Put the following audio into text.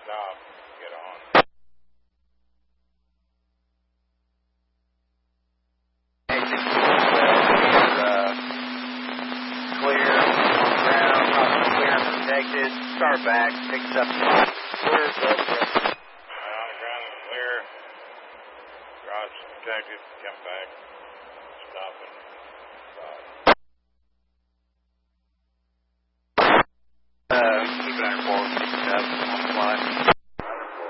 stop, get on. Clear, ground, clear and protected. Start back, picks up spot. Clear, good. On the ground is clear. Garage is protected. Come back. Stop it.